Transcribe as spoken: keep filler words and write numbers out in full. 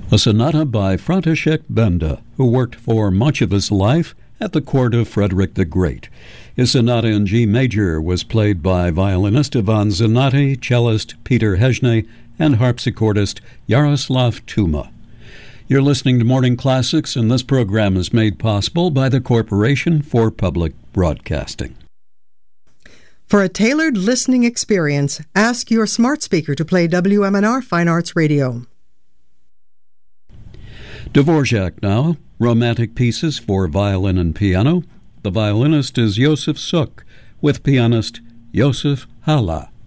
A sonata by František Benda, who worked for much of his life at the court of Frederick the Great. His sonata in G major was played by violinist Ivan Zanotti, cellist Peter Hejny, and harpsichordist Yaroslav Tuma. You're listening to Morning Classics, and this program is made possible by the Corporation for Public Broadcasting. For a tailored listening experience, ask your smart speaker to play W M N R Fine Arts Radio. Dvorak now, romantic pieces for violin and piano. The violinist is Josef Suk, with pianist Josef Hala.